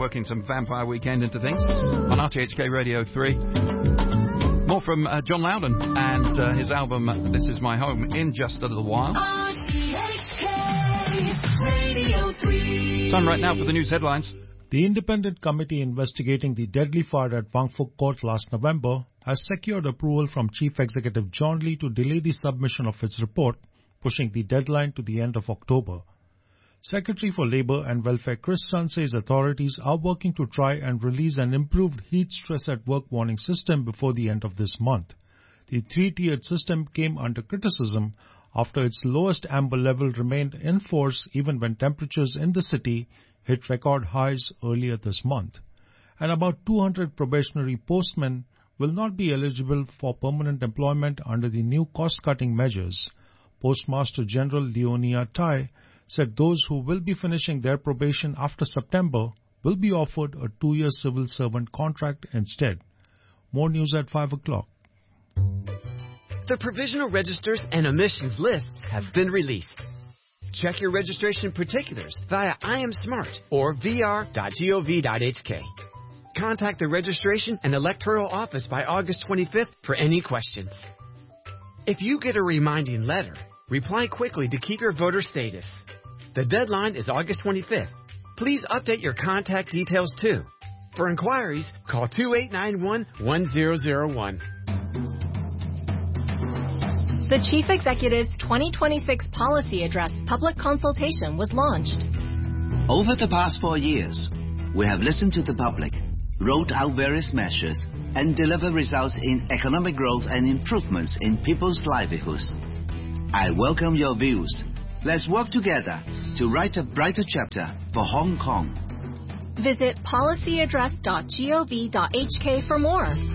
working some Vampire Weekend into things on RTHK Radio 3. More from John Loudon and his album This Is My Home in just a little while. RTHK Radio 3. Time right now for the news headlines. The independent committee investigating the deadly fire at Wang Fuk Court last November has secured approval from Chief Executive John Lee to delay the submission of its report, pushing the deadline to the end of October. Secretary for Labour and Welfare Chris Sun says authorities are working to try and release an improved heat stress at work warning system before the end of this month. The three-tiered system came under criticism after its lowest amber level remained in force even when temperatures in the city hit record highs earlier this month. And about 200 probationary postmen will not be eligible for permanent employment under the new cost-cutting measures. Postmaster General Leonia Tai said those who will be finishing their probation after September will be offered a 2-year civil servant contract instead. More news at 5 o'clock. The provisional registers and emissions lists have been released. Check your registration particulars via IamSmart or vr.gov.hk. Contact the Registration and Electoral Office by August 25th for any questions. If you get a reminding letter, reply quickly to keep your voter status. The deadline is August 25th. Please update your contact details too. For inquiries, call 2891-1001. The Chief Executive's 2026 Policy Address public consultation was launched. Over the past 4 years, we have listened to the public, rolled out various measures, and delivered results in economic growth and improvements in people's livelihoods. I welcome your views. Let's work together to write a brighter chapter for Hong Kong. Visit policyaddress.gov.hk for more.